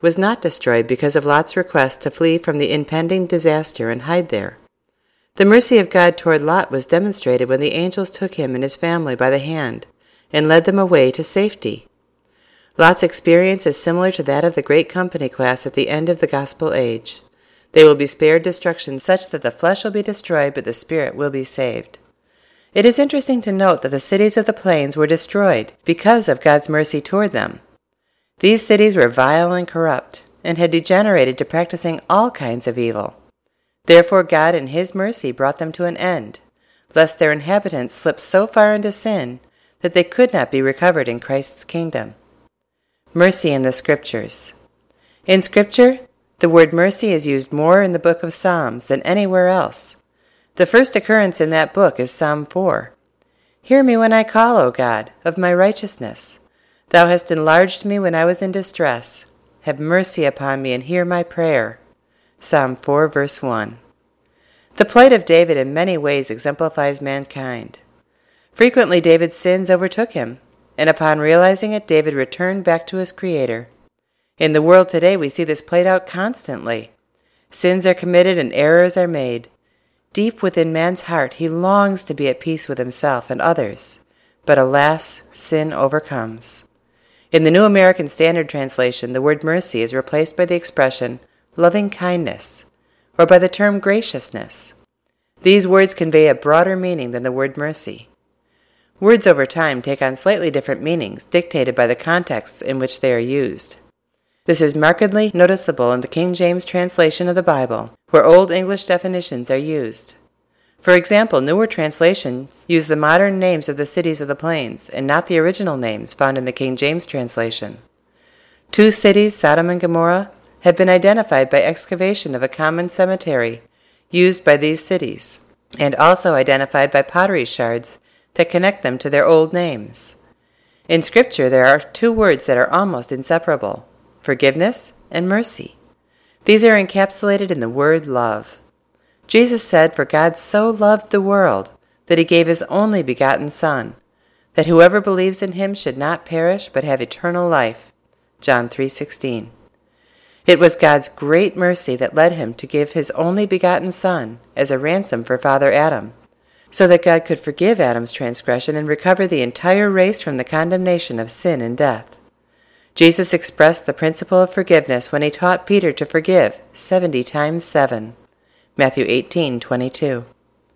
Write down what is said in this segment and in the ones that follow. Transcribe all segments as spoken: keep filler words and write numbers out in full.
was not destroyed because of Lot's request to flee from the impending disaster and hide there. The mercy of God toward Lot was demonstrated when the angels took him and his family by the hand and led them away to safety. Lot's experience is similar to that of the great company class at the end of the gospel age. They will be spared destruction such that the flesh will be destroyed, but the spirit will be saved. It is interesting to note that the cities of the plains were destroyed because of God's mercy toward them. These cities were vile and corrupt, and had degenerated to practicing all kinds of evil. Therefore God in his mercy brought them to an end, lest their inhabitants slip so far into sin that they could not be recovered in Christ's kingdom. Mercy in the Scriptures. In Scripture, the word mercy is used more in the book of Psalms than anywhere else. The first occurrence in that book is Psalm four. Hear me when I call, O God, of my righteousness. Thou hast enlarged me when I was in distress. Have mercy upon me and hear my prayer. Psalm four, verse one. The plight of David in many ways exemplifies mankind. Frequently David's sins overtook him, and upon realizing it, David returned back to his Creator. In the world today, we see this played out constantly. Sins are committed and errors are made. Deep within man's heart, he longs to be at peace with himself and others. But alas, sin overcomes. In the New American Standard Translation, the word mercy is replaced by the expression loving kindness, or by the term graciousness. These words convey a broader meaning than the word mercy. Words over time take on slightly different meanings, dictated by the contexts in which they are used. This is markedly noticeable in the King James translation of the Bible, where Old English definitions are used. For example, newer translations use the modern names of the cities of the plains, and not the original names found in the King James translation. Two cities, Sodom and Gomorrah, have been identified by excavation of a common cemetery used by these cities, and also identified by pottery shards that connect them to their old names. In Scripture, there are two words that are almost inseparable: forgiveness and mercy. These are encapsulated in the word love. Jesus said, "For God so loved the world that he gave his only begotten Son, that whoever believes in him should not perish but have eternal life." John three sixteen. It was God's great mercy that led him to give his only begotten Son as a ransom for Father Adam, so that God could forgive Adam's transgression and recover the entire race from the condemnation of sin and death. Jesus expressed the principle of forgiveness when he taught Peter to forgive seventy times seven. Matthew eighteen twenty-two.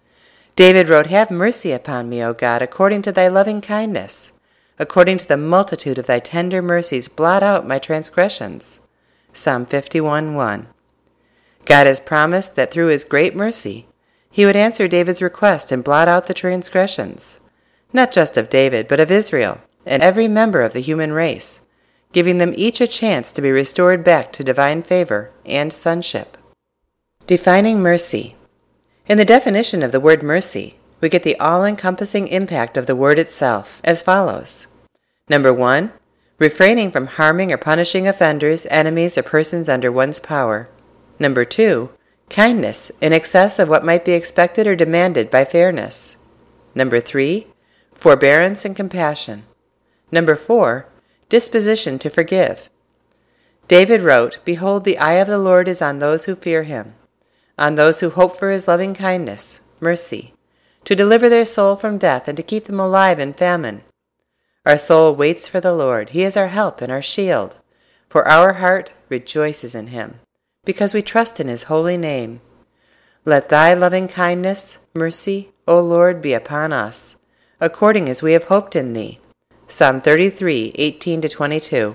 David wrote, "Have mercy upon me, O God, according to thy loving kindness. According to the multitude of thy tender mercies, blot out my transgressions." Psalm fifty-one one. God has promised that through his great mercy, he would answer David's request and blot out the transgressions, not just of David, but of Israel and every member of the human race, giving them each a chance to be restored back to divine favor and sonship. Defining mercy. In the definition of the word mercy, we get the all-encompassing impact of the word itself as follows. Number one, refraining from harming or punishing offenders, enemies, or persons under one's power. Number two, kindness in excess of what might be expected or demanded by fairness. Number three, forbearance and compassion. Number four, disposition to forgive. David wrote, "Behold, the eye of the Lord is on those who fear him, on those who hope for his loving kindness, mercy, to deliver their soul from death and to keep them alive in famine." Our soul waits for the Lord. He is our help and our shield, for our heart rejoices in him, because we trust in his holy name. Let thy loving kindness, mercy, O Lord, be upon us, according as we have hoped in thee. Psalm thirty-three eighteen to twenty-two.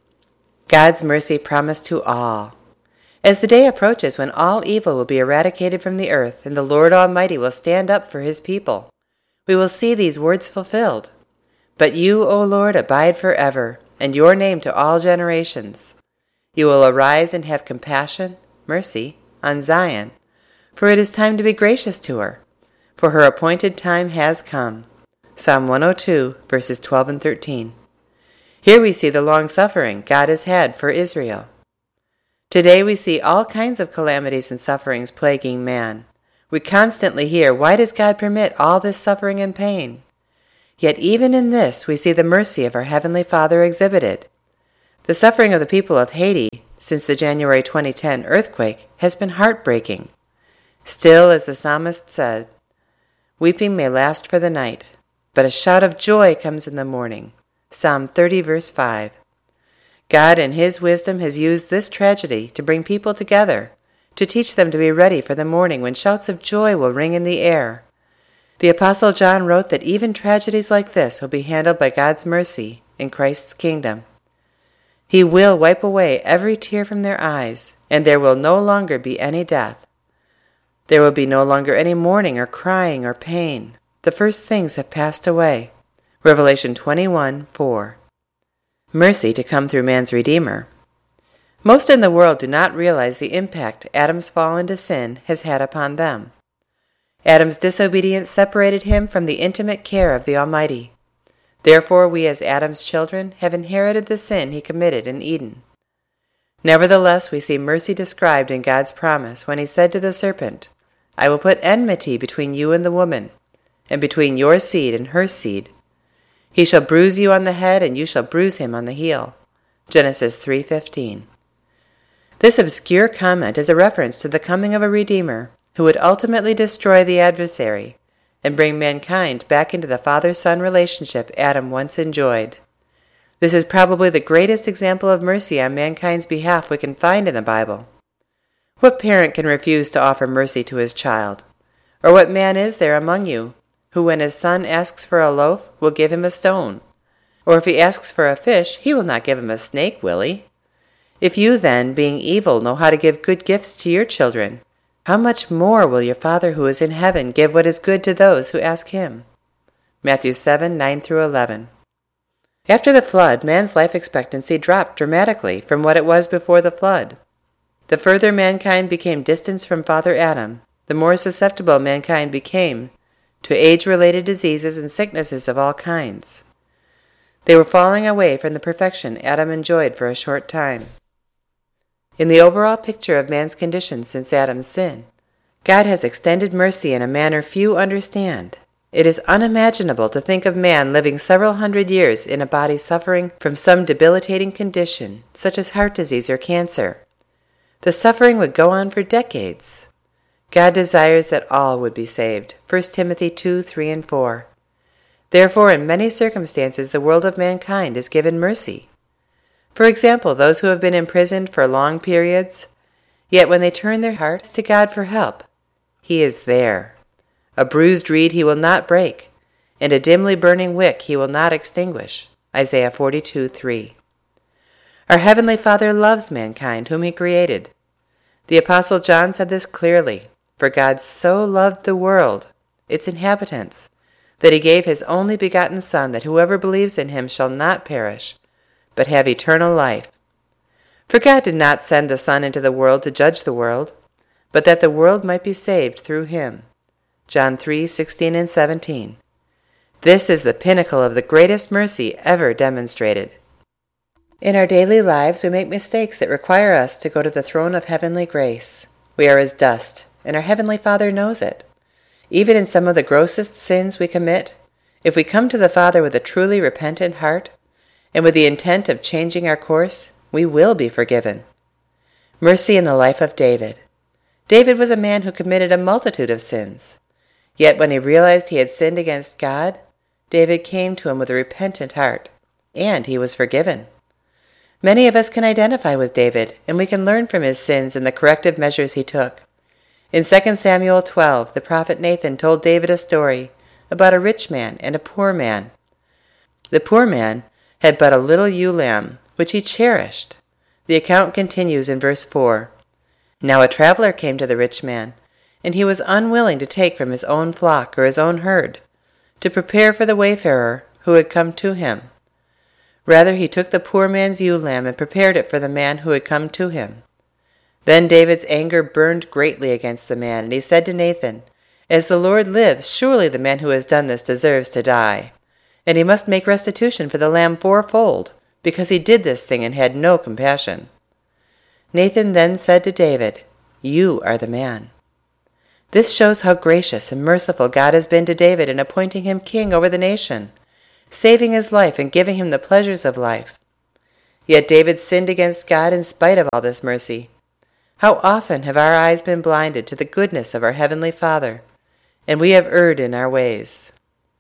God's mercy promised to all. As the day approaches when all evil will be eradicated from the earth and the Lord Almighty will stand up for his people, we will see these words fulfilled. But you, O Lord, abide forever, and your name to all generations. You will arise and have compassion, mercy, on Zion, for it is time to be gracious to her, for her appointed time has come. Psalm one oh two, verses twelve and thirteen. Here we see the long-suffering God has had for Israel. Today we see all kinds of calamities and sufferings plaguing man. We constantly hear, why does God permit all this suffering and pain? Yet even in this we see the mercy of our Heavenly Father exhibited. The suffering of the people of Haiti since the January twenty ten earthquake has been heartbreaking. Still, as the psalmist said, weeping may last for the night, but a shout of joy comes in the morning. Psalm thirty, verse five. God in His wisdom has used this tragedy to bring people together, to teach them to be ready for the morning when shouts of joy will ring in the air. The Apostle John wrote that even tragedies like this will be handled by God's mercy in Christ's kingdom. He will wipe away every tear from their eyes, and there will no longer be any death. There will be no longer any mourning or crying or pain. The first things have passed away. Revelation twenty-one, four. Mercy to come through man's Redeemer. Most in the world do not realize the impact Adam's fall into sin has had upon them. Adam's disobedience separated him from the intimate care of the Almighty. Therefore, we as Adam's children have inherited the sin he committed in Eden. Nevertheless, we see mercy described in God's promise when He said to the serpent, I will put enmity between you and the woman, and between your seed and her seed. He shall bruise you on the head, and you shall bruise him on the heel. Genesis three fifteen. This obscure comment is a reference to the coming of a Redeemer who would ultimately destroy the adversary and bring mankind back into the father-son relationship Adam once enjoyed. This is probably the greatest example of mercy on mankind's behalf we can find in the Bible. What parent can refuse to offer mercy to his child? Or what man is there among you who, when his son asks for a loaf, will give him a stone? Or if he asks for a fish, he will not give him a snake, will he? If you then, being evil, know how to give good gifts to your children, how much more will your Father who is in heaven give what is good to those who ask Him? Matthew seven, nine through eleven. After the flood, man's life expectancy dropped dramatically from what it was before the flood. The further mankind became distanced from Father Adam, the more susceptible mankind became to age-related diseases and sicknesses of all kinds. They were falling away from the perfection Adam enjoyed for a short time. In the overall picture of man's condition since Adam's sin, God has extended mercy in a manner few understand. It is unimaginable to think of man living several hundred years in a body suffering from some debilitating condition, such as heart disease or cancer. The suffering would go on for decades. God desires that all would be saved. First Timothy two, three, and four. Therefore, in many circumstances, the world of mankind is given mercy. For example, those who have been imprisoned for long periods, yet when they turn their hearts to God for help, He is there. A bruised reed He will not break, and a dimly burning wick He will not extinguish. Isaiah forty-two, three. Our Heavenly Father loves mankind whom He created. The Apostle John said this clearly, for God so loved the world, its inhabitants, that He gave His only begotten Son, that whoever believes in Him shall not perish, but have eternal life. For God did not send the Son into the world to judge the world, but that the world might be saved through Him. John three, sixteen and seventeen. This is the pinnacle of the greatest mercy ever demonstrated. In our daily lives, we make mistakes that require us to go to the throne of heavenly grace. We are as dust, and our Heavenly Father knows it. Even in some of the grossest sins we commit, if we come to the Father with a truly repentant heart, and with the intent of changing our course, we will be forgiven. Mercy in the life of David. David was a man who committed a multitude of sins. Yet when he realized he had sinned against God, David came to Him with a repentant heart, and he was forgiven. Many of us can identify with David, and we can learn from his sins and the corrective measures he took. In Second Samuel twelve, the prophet Nathan told David a story about a rich man and a poor man. The poor man had but a little ewe lamb, which he cherished. The account continues in verse four. Now a traveler came to the rich man, and he was unwilling to take from his own flock or his own herd, to prepare for the wayfarer who had come to him. Rather he took the poor man's ewe lamb and prepared it for the man who had come to him. Then David's anger burned greatly against the man, and he said to Nathan, As the Lord lives, surely the man who has done this deserves to die. And he must make restitution for the lamb fourfold, because he did this thing and had no compassion. Nathan then said to David, You are the man. This shows how gracious and merciful God has been to David in appointing him king over the nation, saving his life and giving him the pleasures of life. Yet David sinned against God in spite of all this mercy. How often have our eyes been blinded to the goodness of our Heavenly Father, and we have erred in our ways.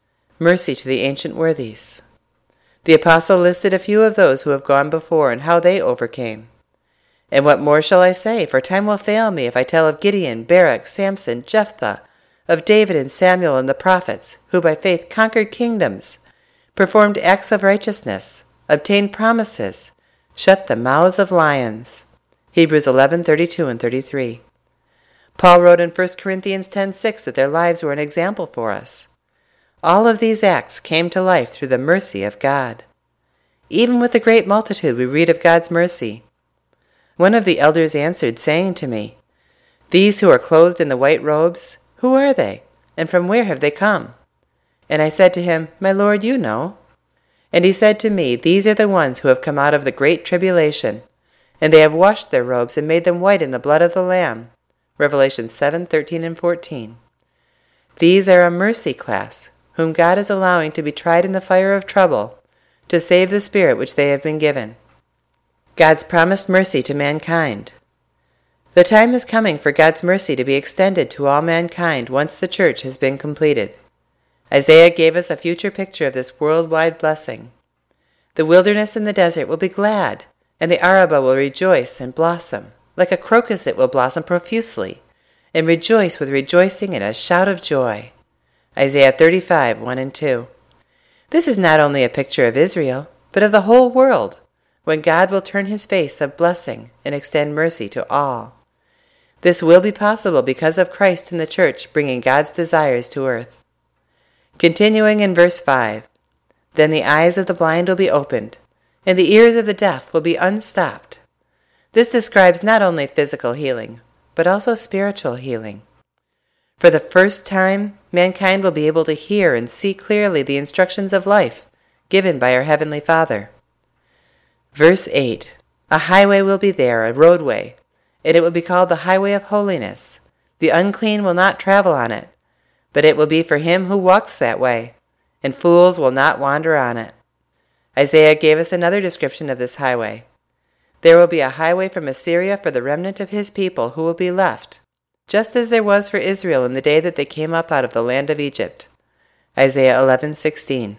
Mercy to the ancient worthies. The apostle listed a few of those who have gone before and how they overcame. And what more shall I say? For time will fail me if I tell of Gideon, Barak, Samson, Jephthah, of David and Samuel and the prophets, who by faith conquered kingdoms, performed acts of righteousness, obtained promises, shut the mouths of lions. Hebrews eleven thirty-two and thirty-three. Paul wrote in First Corinthians ten six that their lives were an example for us. All of these acts came to life through the mercy of God. Even with the great multitude we read of God's mercy. One of the elders answered, saying to me, "These who are clothed in the white robes, who are they, and from where have they come?" And I said to him, "My Lord, you know." And he said to me, "These are the ones who have come out of the great tribulation, and they have washed their robes and made them white in the blood of the Lamb." Revelation seven thirteen and fourteen. These are a mercy class, whom God is allowing to be tried in the fire of trouble, to save the spirit which they have been given. God's promised mercy to mankind. The time is coming for God's mercy to be extended to all mankind once the church has been completed. Isaiah gave us a future picture of this worldwide blessing. The wilderness and the desert will be glad, and the Arabah will rejoice and blossom. Like a crocus it will blossom profusely, and rejoice with rejoicing and a shout of joy. Isaiah thirty-five, one and two. This is not only a picture of Israel, but of the whole world, when God will turn his face of blessing and extend mercy to all. This will be possible because of Christ and the church bringing God's desires to earth. Continuing in verse five, "Then the eyes of the blind will be opened, and the ears of the deaf will be unstopped." This describes not only physical healing, but also spiritual healing. For the first time, mankind will be able to hear and see clearly the instructions of life given by our Heavenly Father. Verse eight, "A highway will be there, a roadway, and it will be called the highway of holiness. The unclean will not travel on it, but it will be for him who walks that way, and fools will not wander on it." Isaiah gave us another description of this highway. "There will be a highway from Assyria for the remnant of his people who will be left, just as there was for Israel in the day that they came up out of the land of Egypt." Isaiah eleven sixteen.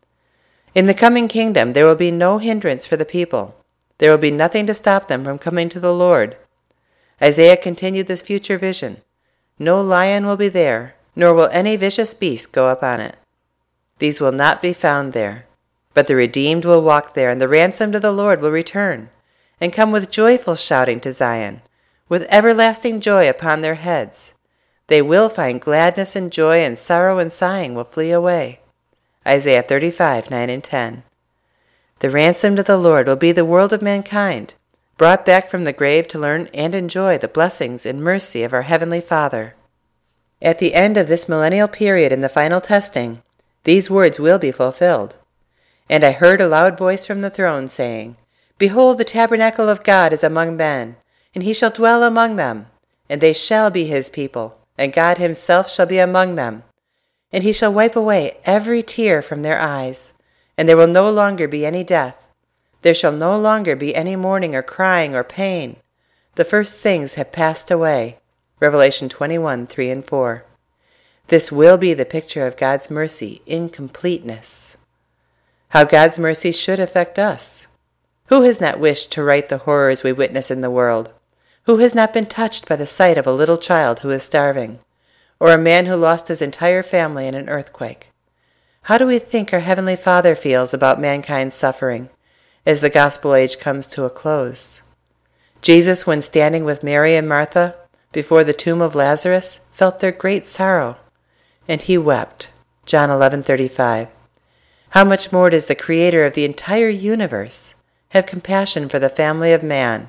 In the coming kingdom there will be no hindrance for the people. There will be nothing to stop them from coming to the Lord. Isaiah continued this future vision. No lion will be there, nor will any vicious beast go up on it. These will not be found there, but the redeemed will walk there, and the ransomed of the Lord will return, and come with joyful shouting to Zion, with everlasting joy upon their heads. They will find gladness and joy, and sorrow and sighing will flee away. Isaiah thirty-five, nine and ten. The ransomed of the Lord will be the world of mankind, brought back from the grave to learn and enjoy the blessings and mercy of our Heavenly Father. At the end of this millennial period in the final testing, these words will be fulfilled. "And I heard a loud voice from the throne saying, Behold, the tabernacle of God is among men, and he shall dwell among them, and they shall be his people, and God himself shall be among them. And he shall wipe away every tear from their eyes, and there will no longer be any death. There shall no longer be any mourning or crying or pain. The first things have passed away." Revelation twenty-one, three and four. This will be the picture of God's mercy in completeness. How God's mercy should affect us. Who has not wished to right the horrors we witness in the world? Who has not been touched by the sight of a little child who is starving, or a man who lost his entire family in an earthquake? How do we think our Heavenly Father feels about mankind's suffering as the gospel age comes to a close? Jesus, when standing with Mary and Martha before the tomb of Lazarus, felt their great sorrow, and he wept. John eleven thirty-five. How much more does the Creator of the entire universe have compassion for the family of man?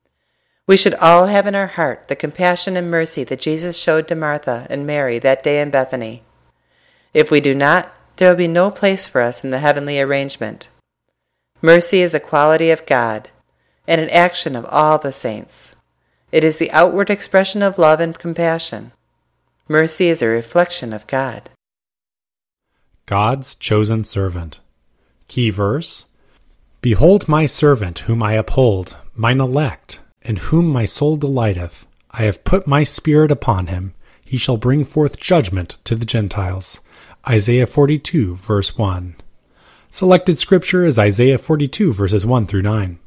We should all have in our heart the compassion and mercy that Jesus showed to Martha and Mary that day in Bethany. If we do not, there will be no place for us in the heavenly arrangement. Mercy is a quality of God, and an action of all the saints. It is the outward expression of love and compassion. Mercy is a reflection of God. God's chosen servant. Key verse: Behold my servant whom I uphold, mine elect, in whom my soul delighteth. I have put my spirit upon him. He shall bring forth judgment to the Gentiles. Isaiah forty-two, verse one. Selected scripture is Isaiah forty-two, verses one through nine.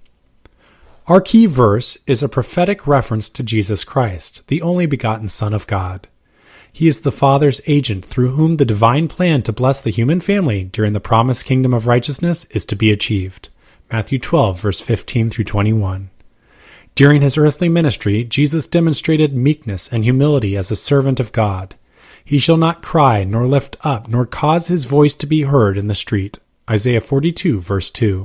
Our key verse is a prophetic reference to Jesus Christ, the only begotten Son of God. He is the Father's agent through whom the divine plan to bless the human family during the promised kingdom of righteousness is to be achieved. Matthew twelve, verse fifteen through twenty-one. During his earthly ministry, Jesus demonstrated meekness and humility as a servant of God. He shall not cry, nor lift up, nor cause his voice to be heard in the street. Isaiah forty-two, verse two.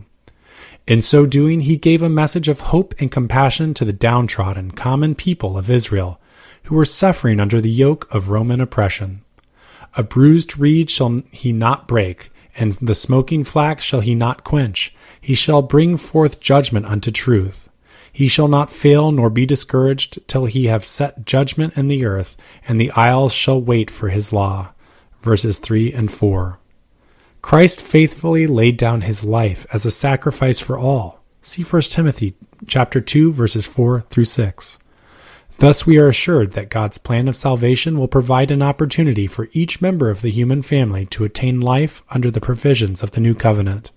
In so doing, he gave a message of hope and compassion to the downtrodden, common people of Israel, who were suffering under the yoke of Roman oppression. A bruised reed shall he not break, and the smoking flax shall he not quench. He shall bring forth judgment unto truth. He shall not fail nor be discouraged till he have set judgment in the earth, and the isles shall wait for his law. Verses three and four. Christ faithfully laid down his life as a sacrifice for all. See First Timothy chapter two, verses four through six. Thus we are assured that God's plan of salvation will provide an opportunity for each member of the human family to attain life under the provisions of the new covenant.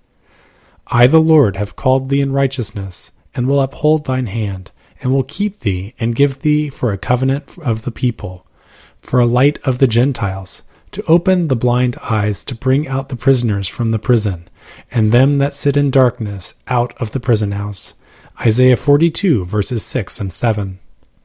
I, the Lord, have called thee in righteousness, and will uphold thine hand, and will keep thee, and give thee for a covenant of the people, for a light of the Gentiles, to open the blind eyes, to bring out the prisoners from the prison, and them that sit in darkness out of the prison house. Isaiah forty-two, verses six and seven.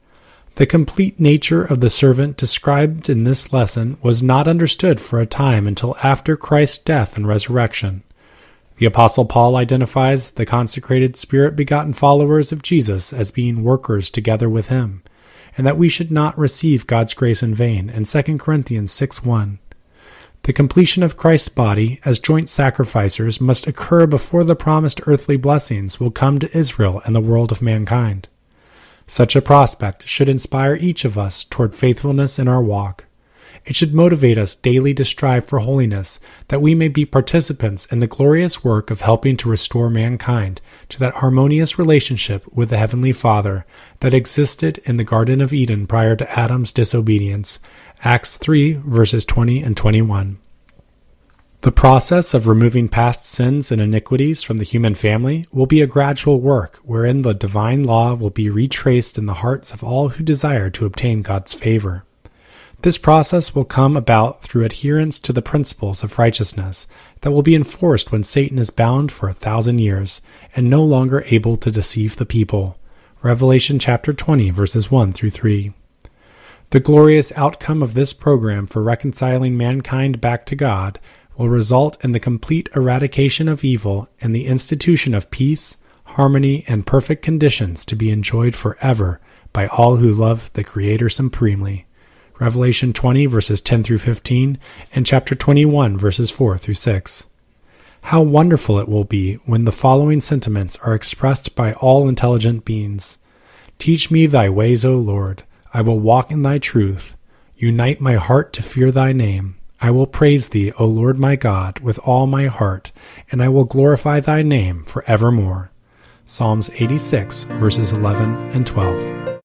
The complete nature of the servant described in this lesson was not understood for a time until after Christ's death and resurrection. The Apostle Paul identifies the consecrated Spirit-begotten followers of Jesus as being workers together with him, and that we should not receive God's grace in vain in Second Corinthians six one. The completion of Christ's body as joint sacrificers must occur before the promised earthly blessings will come to Israel and the world of mankind. Such a prospect should inspire each of us toward faithfulness in our walk. It should motivate us daily to strive for holiness, that we may be participants in the glorious work of helping to restore mankind to that harmonious relationship with the Heavenly Father that existed in the Garden of Eden prior to Adam's disobedience. Acts three, verses twenty and twenty-one. The process of removing past sins and iniquities from the human family will be a gradual work wherein the divine law will be retraced in the hearts of all who desire to obtain God's favor. This process will come about through adherence to the principles of righteousness that will be enforced when Satan is bound for a thousand years and no longer able to deceive the people. Revelation chapter twenty, verses one through three. The glorious outcome of this program for reconciling mankind back to God will result in the complete eradication of evil and the institution of peace, harmony, and perfect conditions to be enjoyed forever by all who love the Creator supremely. Revelation twenty, verses ten through fifteen, and chapter twenty-one, verses four through six. How wonderful it will be when the following sentiments are expressed by all intelligent beings. Teach me thy ways, O Lord. I will walk in thy truth. Unite my heart to fear thy name. I will praise thee, O Lord my God, with all my heart, and I will glorify thy name for evermore. Psalms eighty-six, verses eleven and twelve.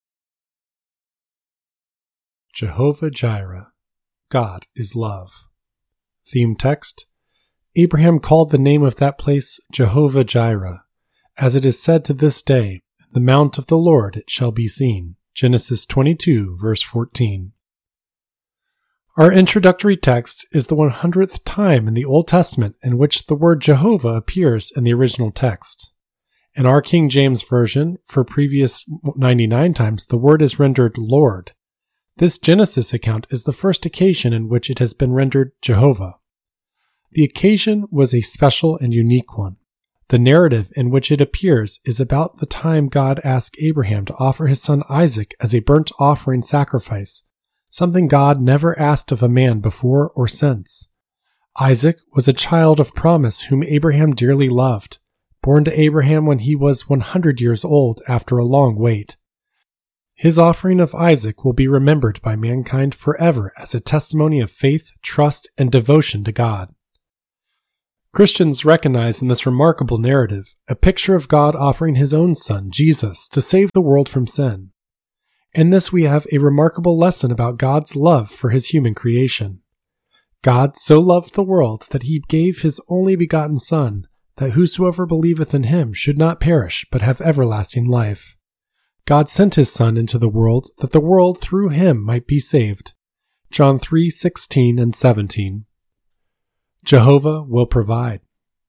Jehovah Jireh. God is love. Theme text. Abraham called the name of that place Jehovah Jireh. As it is said to this day, the mount of the Lord it shall be seen. Genesis twenty-two, verse fourteen. Our introductory text is the one hundredth time in the Old Testament in which the word Jehovah appears in the original text. In our King James Version, for previous ninety-nine times, the word is rendered Lord. This Genesis account is the first occasion in which it has been rendered Jehovah. The occasion was a special and unique one. The narrative in which it appears is about the time God asked Abraham to offer his son Isaac as a burnt offering sacrifice, something God never asked of a man before or since. Isaac was a child of promise whom Abraham dearly loved, born to Abraham when he was one hundred years old after a long wait. His offering of Isaac will be remembered by mankind forever as a testimony of faith, trust, and devotion to God. Christians recognize in this remarkable narrative a picture of God offering his own Son, Jesus, to save the world from sin. In this we have a remarkable lesson about God's love for his human creation. God so loved the world that he gave his only begotten Son, that whosoever believeth in him should not perish, but have everlasting life. God sent his Son into the world, that the world through him might be saved. John three sixteen and seventeen. Jehovah will provide.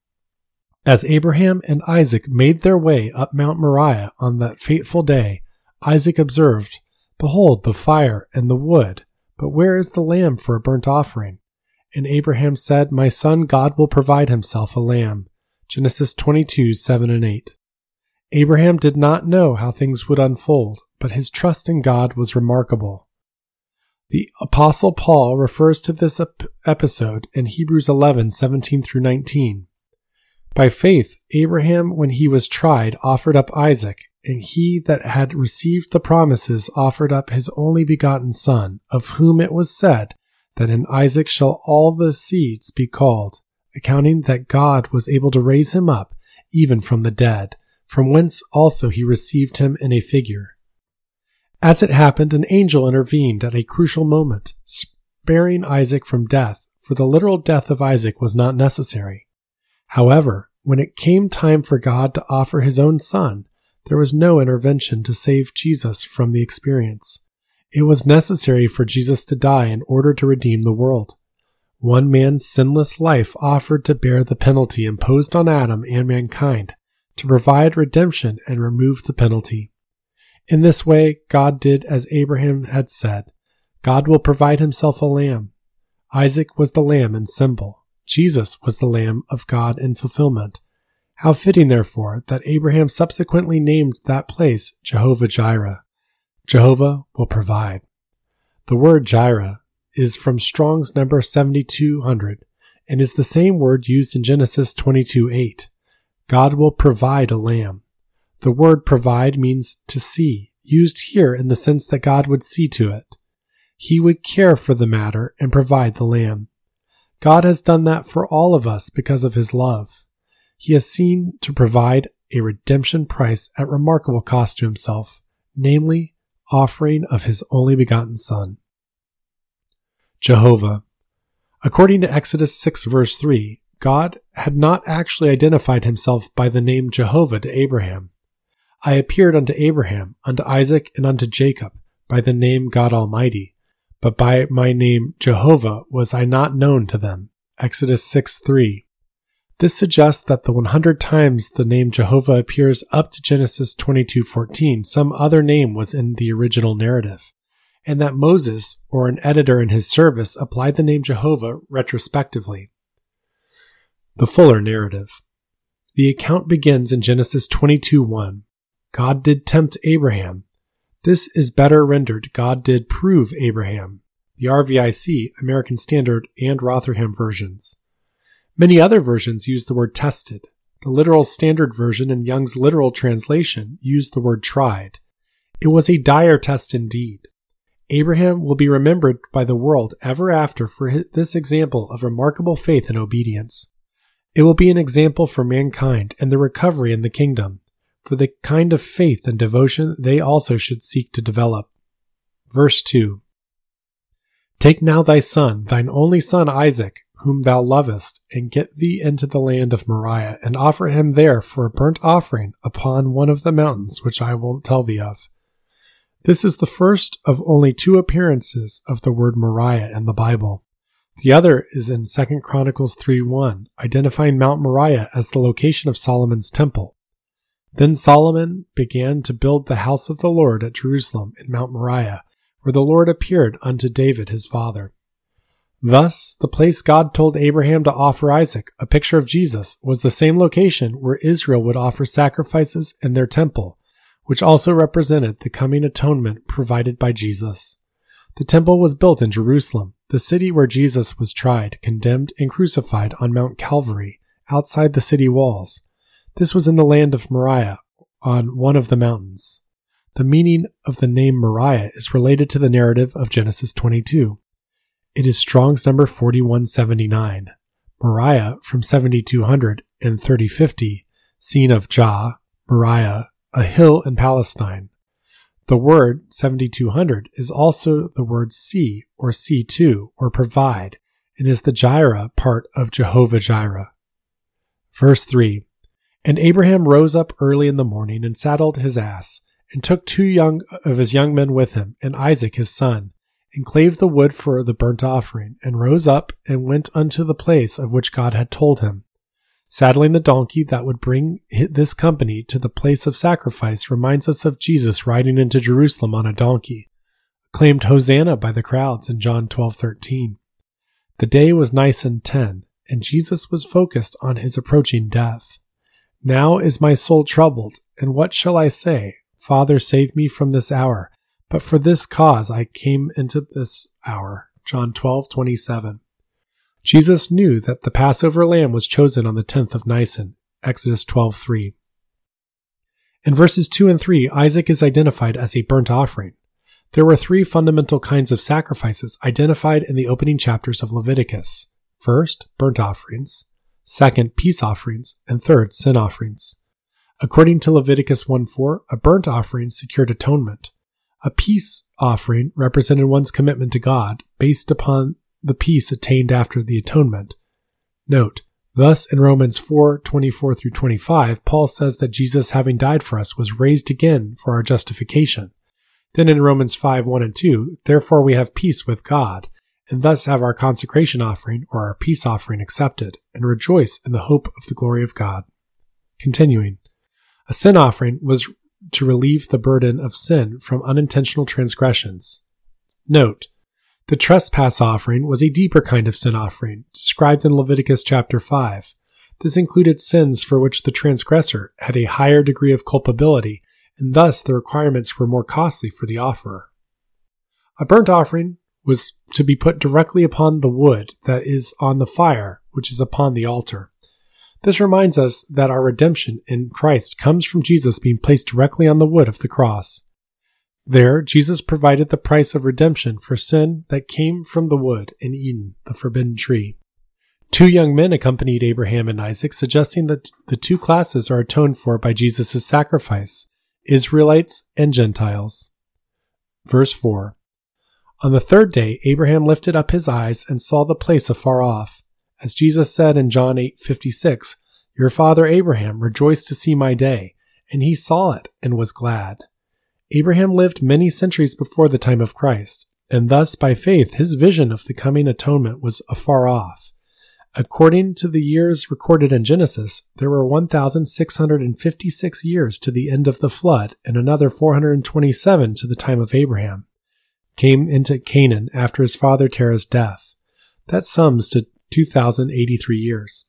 As Abraham and Isaac made their way up Mount Moriah on that fateful day, Isaac observed, Behold the fire and the wood, but where is the lamb for a burnt offering? And Abraham said, My son, God will provide himself a lamb. Genesis twenty-two, seven and eight. Abraham did not know how things would unfold, but his trust in God was remarkable. The Apostle Paul refers to this ep- episode in Hebrews eleven, seventeen through nineteen. By faith, Abraham, when he was tried, offered up Isaac, and he that had received the promises offered up his only begotten son, of whom it was said, that in Isaac shall all the seeds be called, accounting that God was able to raise him up, even from the dead, from whence also he received him in a figure. As it happened, an angel intervened at a crucial moment, sparing Isaac from death, for the literal death of Isaac was not necessary. However, when it came time for God to offer his own son, there was no intervention to save Jesus from the experience. It was necessary for Jesus to die in order to redeem the world. One man's sinless life offered to bear the penalty imposed on Adam and mankind, to provide redemption and remove the penalty. In this way, God did as Abraham had said. God will provide himself a lamb. Isaac was the lamb in symbol. Jesus was the Lamb of God in fulfillment. How fitting, therefore, that Abraham subsequently named that place Jehovah-Jireh. Jehovah will provide. The word Jireh is from Strong's number seventy-two hundred and is the same word used in Genesis twenty-two eight. God will provide a lamb. The word provide means to see, used here in the sense that God would see to it. He would care for the matter and provide the lamb. God has done that for all of us because of his love. He has seen to provide a redemption price at remarkable cost to himself, namely, offering of his only begotten Son. Jehovah. According to Exodus six verse three, God had not actually identified himself by the name Jehovah to Abraham. I appeared unto Abraham, unto Isaac, and unto Jacob, by the name God Almighty, but by my name Jehovah was I not known to them. Exodus six three. This suggests that the one hundred times the name Jehovah appears up to Genesis twenty-two fourteen, some other name was in the original narrative, and that Moses, or an editor in his service, applied the name Jehovah retrospectively. The fuller narrative. The account begins in Genesis twenty-two one. God did tempt Abraham. This is better rendered, God did prove Abraham. The R V I C, American Standard, and Rotherham versions. Many other versions use the word tested. The Literal Standard Version and Young's literal translation use the word tried. It was a dire test indeed. Abraham will be remembered by the world ever after for his, this example of remarkable faith and obedience. It will be an example for mankind and the recovery in the kingdom, for the kind of faith and devotion they also should seek to develop. Verse two. Take now thy son, thine only son Isaac, whom thou lovest, and get thee into the land of Moriah, and offer him there for a burnt offering upon one of the mountains which I will tell thee of. This is the first of only two appearances of the word Moriah in the Bible. The other is in Second Chronicles three one, identifying Mount Moriah as the location of Solomon's temple. Then Solomon began to build the house of the Lord at Jerusalem in Mount Moriah, where the Lord appeared unto David his father. Thus, the place God told Abraham to offer Isaac, a picture of Jesus, was the same location where Israel would offer sacrifices in their temple, which also represented the coming atonement provided by Jesus. The temple was built in Jerusalem, the city where Jesus was tried, condemned, and crucified on Mount Calvary, outside the city walls. This was in the land of Moriah, on one of the mountains. The meaning of the name Moriah is related to the narrative of Genesis twenty-two. It is Strong's number forty-one seventy-nine. Moriah from seventy-two hundred and thirty fifty, scene of Jah, Moriah, a hill in Palestine. The word seventy-two hundred is also the word see or see to or provide, and is the Jireh part of Jehovah Jireh. Verse three. And Abraham rose up early in the morning and saddled his ass, and took two young of his young men with him, and Isaac his son, and clave the wood for the burnt offering, and rose up and went unto the place of which God had told him. Saddling the donkey that would bring this company to the place of sacrifice reminds us of Jesus riding into Jerusalem on a donkey, acclaimed Hosanna by the crowds in John twelve thirteen. The day was Nisan ten, and Jesus was focused on his approaching death. Now is my soul troubled, and what shall I say? Father, save me from this hour. But for this cause I came into this hour. John twelve twenty-seven. Jesus knew that the Passover lamb was chosen on the tenth of Nisan. Exodus twelve three. In verses two and three, Isaac is identified as a burnt offering. There were three fundamental kinds of sacrifices identified in the opening chapters of Leviticus. First, burnt offerings. Second, peace offerings. And third, sin offerings. According to Leviticus one four, a burnt offering secured atonement. A peace offering represented one's commitment to God based upon the peace attained after the atonement. Note, thus in Romans four twenty-four through twenty-five, Paul says that Jesus, having died for us, was raised again for our justification. Then in Romans five one and two, therefore we have peace with God, and thus have our consecration offering or our peace offering accepted, and rejoice in the hope of the glory of God. Continuing, a sin offering was to relieve the burden of sin from unintentional transgressions. Note, the trespass offering was a deeper kind of sin offering, described in Leviticus chapter five. This included sins for which the transgressor had a higher degree of culpability, and thus the requirements were more costly for the offerer. A burnt offering was to be put directly upon the wood that is on the fire, which is upon the altar. This reminds us that our redemption in Christ comes from Jesus being placed directly on the wood of the cross. There, Jesus provided the price of redemption for sin that came from the wood in Eden, the forbidden tree. Two young men accompanied Abraham and Isaac, suggesting that the two classes are atoned for by Jesus' sacrifice, Israelites and Gentiles. Verse four. On the third day, Abraham lifted up his eyes and saw the place afar off. As Jesus said in John eight fifty-six, your father Abraham rejoiced to see my day, and he saw it and was glad. Abraham lived many centuries before the time of Christ, and thus by faith his vision of the coming atonement was afar off. According to the years recorded in Genesis, there were one thousand six hundred fifty-six years to the end of the flood, and another four hundred twenty-seven to the time of Abraham came into Canaan after his father Terah's death. That sums to two thousand eighty-three years.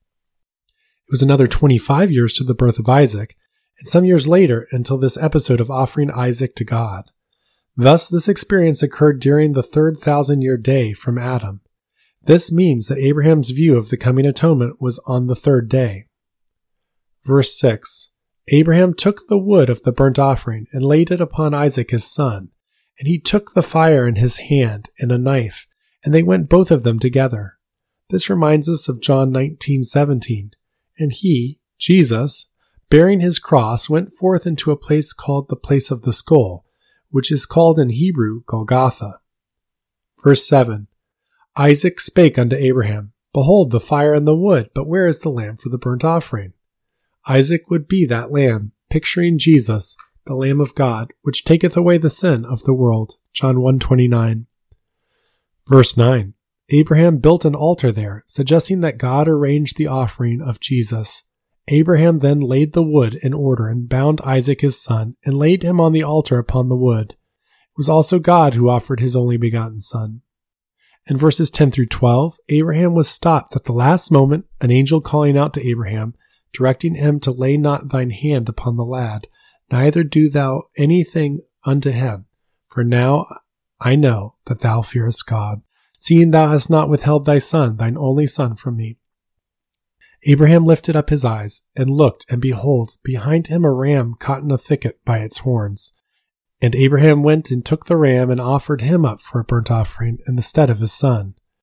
It was another twenty-five years to the birth of Isaac, and some years later until this episode of offering Isaac to God. Thus, this experience occurred during the third thousand-year day from Adam. This means that Abraham's view of the coming atonement was on the third day. Verse six. Abraham took the wood of the burnt offering and laid it upon Isaac his son, and he took the fire in his hand and a knife, and they went both of them together. This reminds us of John nineteen seventeen. And he, Jesus, bearing his cross, went forth into a place called the place of the skull, which is called in Hebrew Golgotha. Verse seven. Isaac spake unto Abraham, behold the fire and the wood, but where is the lamb for the burnt offering? Isaac would be that lamb, picturing Jesus, the Lamb of God, which taketh away the sin of the world. John one twenty-nine. Verse nine. Abraham built an altar there, suggesting that God arranged the offering of Jesus. Abraham then laid the wood in order and bound Isaac his son, and laid him on the altar upon the wood. It was also God who offered his only begotten son. In verses ten through twelve, Abraham was stopped at the last moment, an angel calling out to Abraham, directing him to lay not thine hand upon the lad, neither do thou anything unto him. For now I know that thou fearest God, seeing thou hast not withheld thy son, thine only son, from me. Abraham lifted up his eyes, and looked, and behold, behind him a ram caught in a thicket by its horns. And Abraham went and took the ram, and offered him up for a burnt offering in the stead of his son.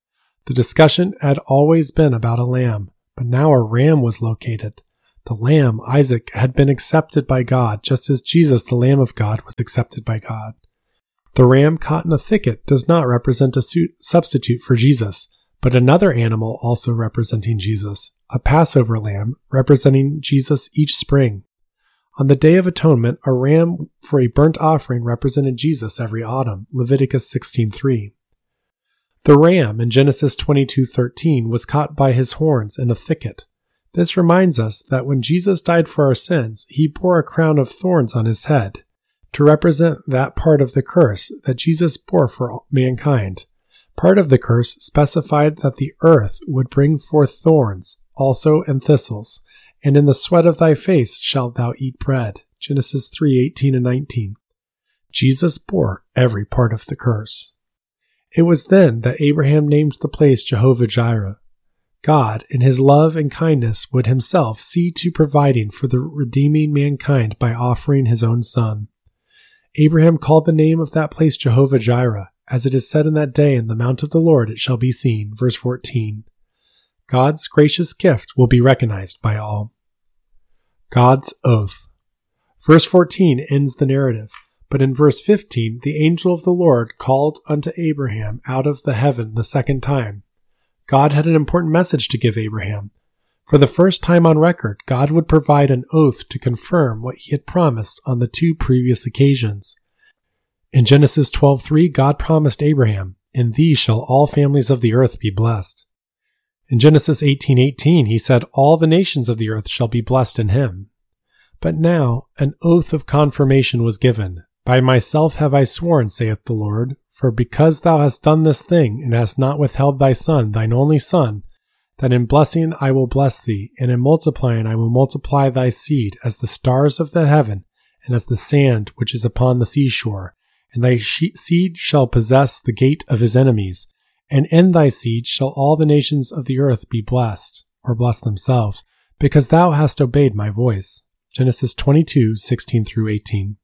The discussion had always been about a lamb, but now a ram was located. The lamb, Isaac, had been accepted by God, just as Jesus, the Lamb of God, was accepted by God. The ram caught in a thicket does not represent a su- substitute for Jesus, but another animal also representing Jesus, a Passover lamb representing Jesus each spring. On the Day of Atonement, a ram for a burnt offering represented Jesus every autumn, Leviticus sixteen three. The ram in Genesis twenty-two thirteen was caught by his horns in a thicket. This reminds us that when Jesus died for our sins, he bore a crown of thorns on his head, to represent that part of the curse that Jesus bore for mankind. Part of the curse specified that the earth would bring forth thorns, also and thistles, and in the sweat of thy face shalt thou eat bread. Genesis three eighteen and nineteen. Jesus bore every part of the curse. It was then that Abraham named the place Jehovah-Jireh. God, in his love and kindness, would himself see to providing for the redeeming mankind by offering his own son. Abraham called the name of that place Jehovah-Jireh, as it is said in that day, in the mount of the Lord it shall be seen. Verse fourteen. God's gracious gift will be recognized by all. God's oath. Verse fourteen ends the narrative, but in verse fifteen, the angel of the Lord called unto Abraham out of the heaven the second time. God had an important message to give Abraham. For the first time on record, God would provide an oath to confirm what he had promised on the two previous occasions. In Genesis twelve three, God promised Abraham, "In thee shall all families of the earth be blessed." In Genesis eighteen eighteen, he said, "All the nations of the earth shall be blessed in him." But now an oath of confirmation was given. "By myself have I sworn, saith the Lord, for because thou hast done this thing, and hast not withheld thy son, thine only son, that in blessing I will bless thee, and in multiplying I will multiply thy seed as the stars of the heaven, and as the sand which is upon the seashore. And thy seed shall possess the gate of his enemies, and in thy seed shall all the nations of the earth be blessed," or bless themselves, "because thou hast obeyed my voice." Genesis twenty-two sixteen through eighteen.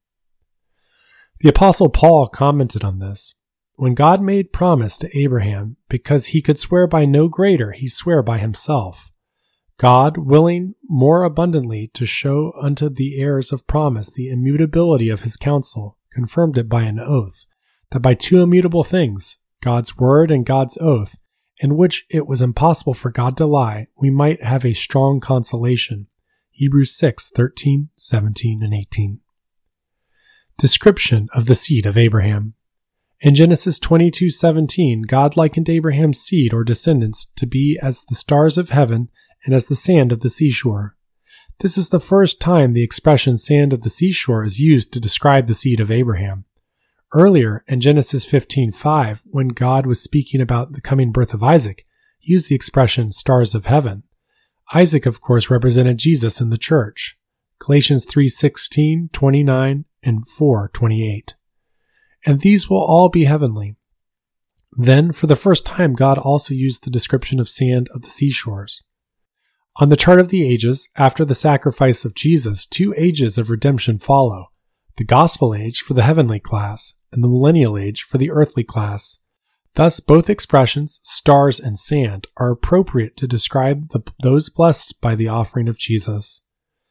The Apostle Paul commented on this. When God made promise to Abraham, because he could swear by no greater, he sware by himself. God, willing more abundantly to show unto the heirs of promise the immutability of his counsel, confirmed it by an oath, that by two immutable things, God's word and God's oath, in which it was impossible for God to lie, we might have a strong consolation. Hebrews six thirteen, seventeen, and eighteen. Description of the seed of Abraham. In Genesis twenty-two seventeen, God likened Abraham's seed or descendants to be as the stars of heaven and as the sand of the seashore. This is the first time the expression sand of the seashore is used to describe the seed of Abraham. Earlier, in Genesis fifteen five, when God was speaking about the coming birth of Isaac, he used the expression stars of heaven. Isaac, of course, represented Jesus in the church. Galatians three sixteen, twenty-nine, and four twenty-eight. And these will all be heavenly. Then, for the first time, God also used the description of sand of the seashores. On the chart of the ages, after the sacrifice of Jesus, two ages of redemption follow: the gospel age for the heavenly class, and the millennial age for the earthly class. Thus, both expressions, stars and sand, are appropriate to describe the, those blessed by the offering of Jesus.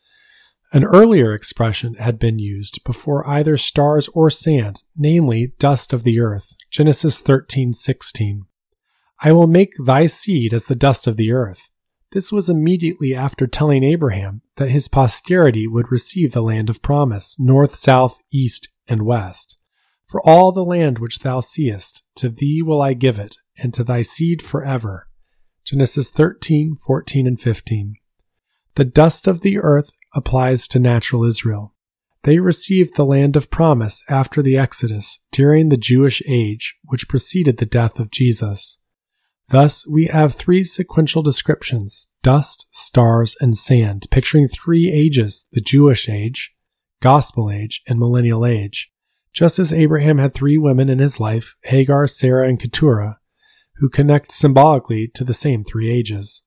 An earlier expression had been used before either stars or sand, namely dust of the earth. Genesis thirteen sixteen. "I will make thy seed as the dust of the earth." This was immediately after telling Abraham that his posterity would receive the land of promise, north, south, east, and west. "For all the land which thou seest, to thee will I give it, and to thy seed forever." Genesis thirteen fourteen and fifteen. The dust of the earth applies to natural Israel. They received the land of promise after the Exodus, during the Jewish age, which preceded the death of Jesus. Thus, we have three sequential descriptions: dust, stars, and sand, picturing three ages: the Jewish age, gospel age, and millennial age. Just as Abraham had three women in his life, Hagar, Sarah, and Keturah, who connect symbolically to the same three ages.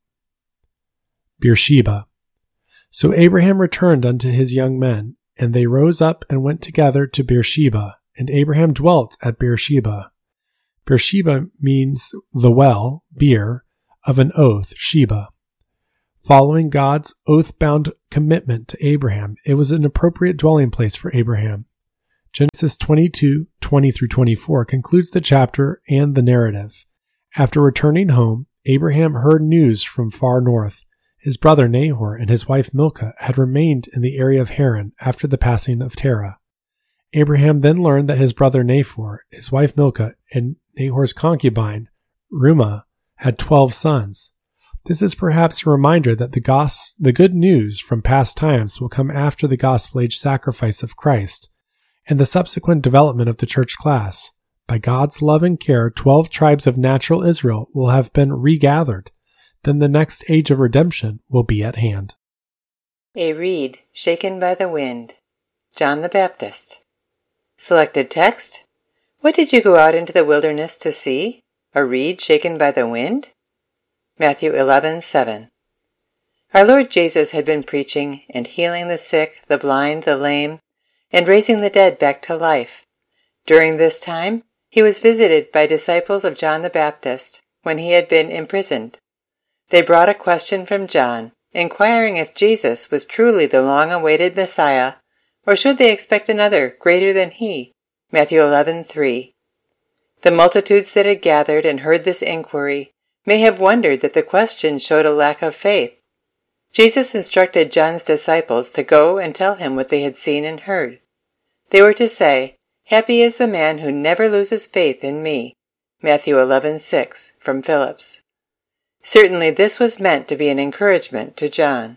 Beersheba. So Abraham returned unto his young men, and they rose up and went together to Beersheba, and Abraham dwelt at Beersheba. Beersheba means the well, beer, of an oath, Sheba. Following God's oath-bound commitment to Abraham, it was an appropriate dwelling place for Abraham. Genesis twenty-two, twenty through twenty-four concludes the chapter and the narrative. After returning home, Abraham heard news from far north. His brother Nahor and his wife Milcah had remained in the area of Haran after the passing of Terah. Abraham then learned that his brother Nahor, his wife Milcah, and Nahor's concubine, Reumah, had twelve sons. This is perhaps a reminder that the, gos- the good news from past times will come after the gospel-age sacrifice of Christ and the subsequent development of the church class. By God's love and care, twelve tribes of natural Israel will have been regathered. Then the next age of redemption will be at hand. A reed shaken by the wind. John the Baptist. Selected text. What did you go out into the wilderness to see? A reed shaken by the wind? Matthew eleven seven. Our Lord Jesus had been preaching and healing the sick, the blind, the lame, and raising the dead back to life. During this time, he was visited by disciples of John the Baptist when he had been imprisoned. They brought a question from John, inquiring if Jesus was truly the long-awaited Messiah, or should they expect another greater than he? Matthew eleven three. The multitudes that had gathered and heard this inquiry may have wondered that the question showed a lack of faith. Jesus instructed John's disciples to go and tell him what they had seen and heard. They were to say, "Happy is the man who never loses faith in me." Matthew eleven six, from Phillips. Certainly this was meant to be an encouragement to John.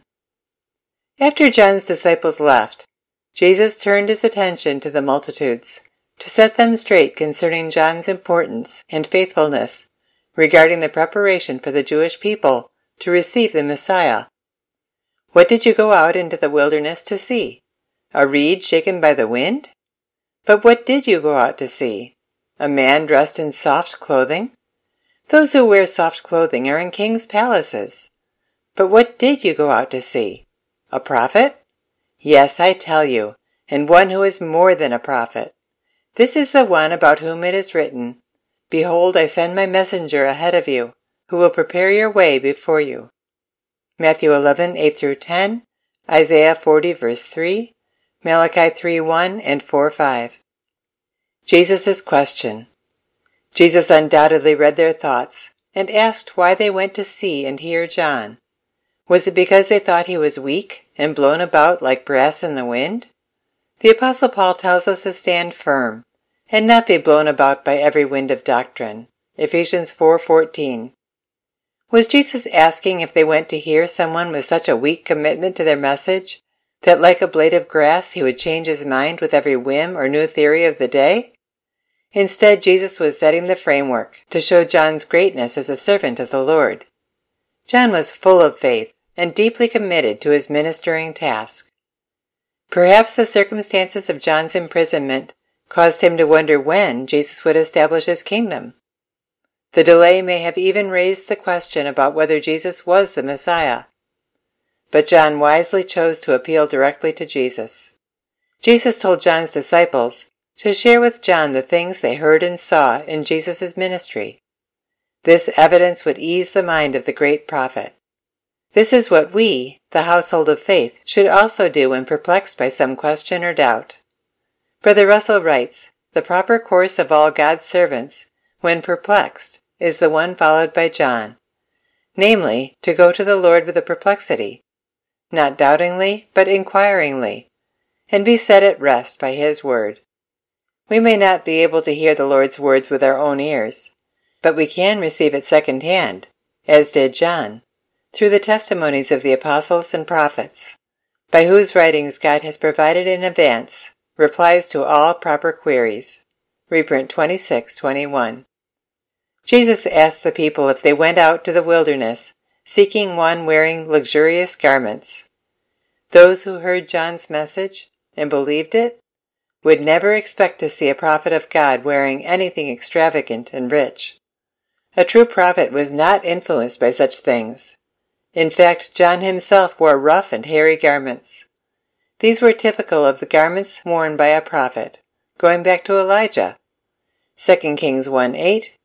After John's disciples left, Jesus turned his attention to the multitudes to set them straight concerning John's importance and faithfulness regarding the preparation for the Jewish people to receive the Messiah. What did you go out into the wilderness to see? A reed shaken by the wind? But what did you go out to see? A man dressed in soft clothing? Those who wear soft clothing are in kings' palaces. But what did you go out to see? A prophet? Yes, I tell you, and one who is more than a prophet. This is the one about whom it is written, "Behold, I send my messenger ahead of you, who will prepare your way before you." Matthew eleven eight through ten, Isaiah forty verse three, Malachi three one and four five. Jesus' question. Jesus undoubtedly read their thoughts and asked why they went to see and hear John. Was it because they thought he was weak and blown about like brass in the wind? The Apostle Paul tells us to stand firm and not be blown about by every wind of doctrine. Ephesians four fourteen. Was Jesus asking if they went to hear someone with such a weak commitment to their message that like a blade of grass he would change his mind with every whim or new theory of the day? Instead, Jesus was setting the framework to show John's greatness as a servant of the Lord. John was full of faith and deeply committed to his ministering task. Perhaps the circumstances of John's imprisonment caused him to wonder when Jesus would establish his kingdom. The delay may have even raised the question about whether Jesus was the Messiah. But John wisely chose to appeal directly to Jesus. Jesus told John's disciples to share with John the things they heard and saw in Jesus' ministry. This evidence would ease the mind of the great prophet. This is what we, the household of faith, should also do when perplexed by some question or doubt. Brother Russell writes, "The proper course of all God's servants, when perplexed, is the one followed by John, namely, to go to the Lord with a perplexity, not doubtingly, but inquiringly, and be set at rest by his word." We may not be able to hear the Lord's words with our own ears, but we can receive it second-hand, as did John, through the testimonies of the apostles and prophets, by whose writings God has provided in advance replies to all proper queries. Reprint twenty-six twenty-one. Jesus asked the people if they went out to the wilderness, seeking one wearing luxurious garments. Those who heard John's message and believed it would never expect to see a prophet of God wearing anything extravagant and rich. A true prophet was not influenced by such things. In fact, John himself wore rough and hairy garments. These were typical of the garments worn by a prophet, going back to Elijah. Second Kings one eight,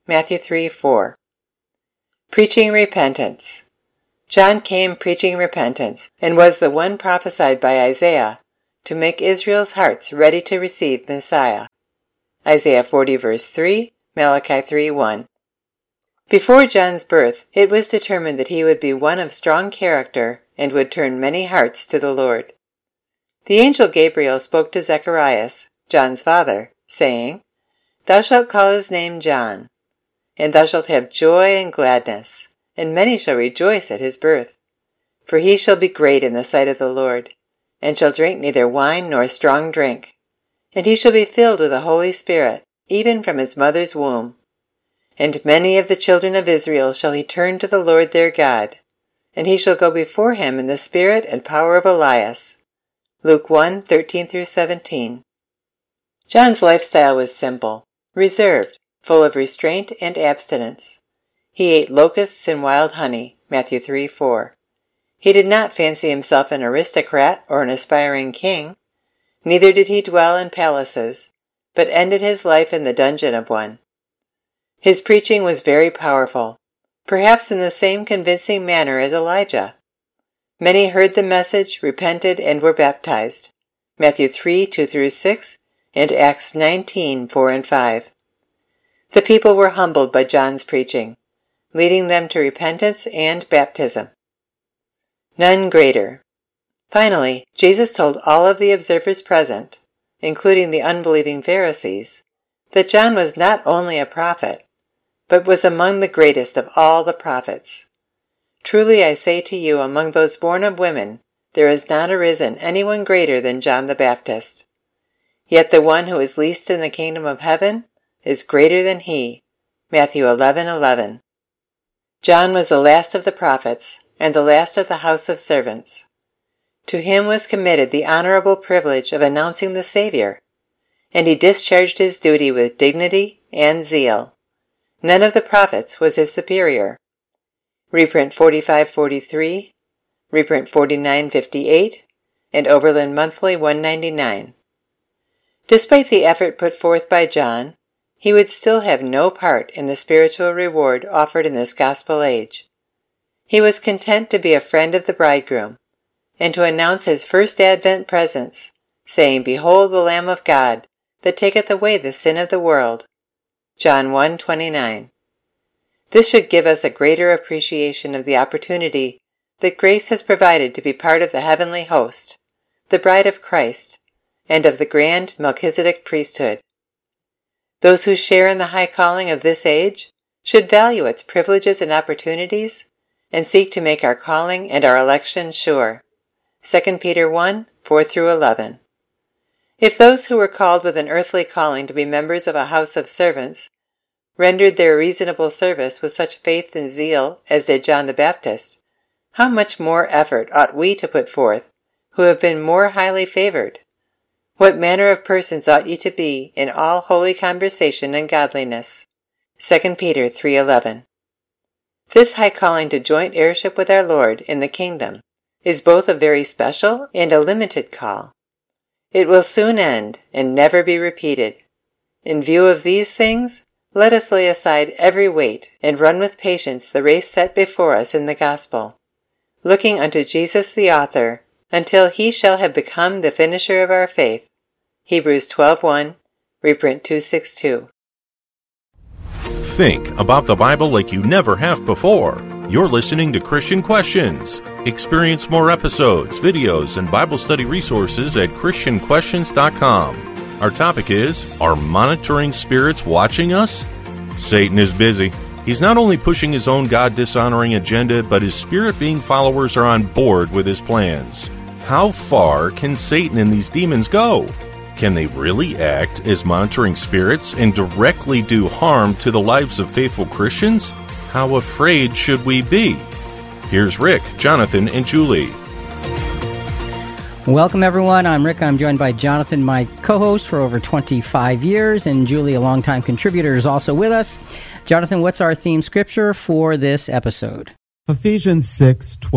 Matthew three four. Preaching repentance. John came preaching repentance, and was the one prophesied by Isaiah to make Israel's hearts ready to receive Messiah. Isaiah forty verse three, Malachi three one. Before John's birth, it was determined that he would be one of strong character and would turn many hearts to the Lord. The angel Gabriel spoke to Zacharias, John's father, saying, Thou shalt call his name John, and thou shalt have joy and gladness, and many shall rejoice at his birth. For he shall be great in the sight of the Lord, and shall drink neither wine nor strong drink. And he shall be filled with the Holy Spirit, even from his mother's womb. And many of the children of Israel shall he turn to the Lord their God, and he shall go before him in the spirit and power of Elias. Luke one thirteen through seventeen. John's lifestyle was simple, reserved, full of restraint and abstinence. He ate locusts and wild honey, Matthew three four. He did not fancy himself an aristocrat or an aspiring king. Neither did he dwell in palaces, but ended his life in the dungeon of one. His preaching was very powerful, perhaps in the same convincing manner as Elijah. Many heard the message, repented, and were baptized. Matthew three two through six, and Acts nineteen four and five. The people were humbled by John's preaching, leading them to repentance and baptism. None greater. Finally, Jesus told all of the observers present, including the unbelieving Pharisees, that John was not only a prophet, but was among the greatest of all the prophets. Truly I say to you, among those born of women, there has not arisen anyone greater than John the Baptist. Yet the one who is least in the kingdom of heaven is greater than he. Matthew eleven eleven. John was the last of the prophets, and the last of the house of servants. To him was committed the honorable privilege of announcing the Savior, and he discharged his duty with dignity and zeal. None of the prophets was his superior. Reprint forty-five forty-three, reprint forty-nine fifty-eight, and Overland Monthly one ninety-nine. Despite the effort put forth by John, he would still have no part in the spiritual reward offered in this gospel age. He was content to be a friend of the bridegroom, and to announce his first Advent presence, saying, Behold the Lamb of God, that taketh away the sin of the world. John one twenty-nine. This should give us a greater appreciation of the opportunity that grace has provided to be part of the heavenly host, the bride of Christ, and of the grand Melchizedek priesthood. Those who share in the high calling of this age should value its privileges and opportunities, and seek to make our calling and our election sure. Second Peter one four through eleven. If those who were called with an earthly calling to be members of a house of servants rendered their reasonable service with such faith and zeal as did John the Baptist, how much more effort ought we to put forth, who have been more highly favored? What manner of persons ought ye to be in all holy conversation and godliness? Second Peter three eleven. This high calling to joint heirship with our Lord in the kingdom is both a very special and a limited call. It will soon end and never be repeated. In view of these things, let us lay aside every weight and run with patience the race set before us in the gospel, looking unto Jesus the author, until he shall have become the finisher of our faith. Hebrews twelve one, reprint two sixty-two. Think about the Bible like you never have before. You're listening to Christian Questions. Experience more episodes, videos, and Bible study resources at Christian Questions dot com. Our topic is, are monitoring spirits watching us? Satan is busy. He's not only pushing his own God-dishonoring agenda, but his spirit-being followers are on board with his plans. How far can Satan and these demons go? Can they really act as monitoring spirits and directly do harm to the lives of faithful Christians? How afraid should we be? Here's Rick, Jonathan, and Julie. Welcome, everyone. I'm Rick. I'm joined by Jonathan, my co-host for over twenty-five years, and Julie, a longtime contributor, is also with us. Jonathan, what's our theme scripture for this episode? Ephesians six twelve.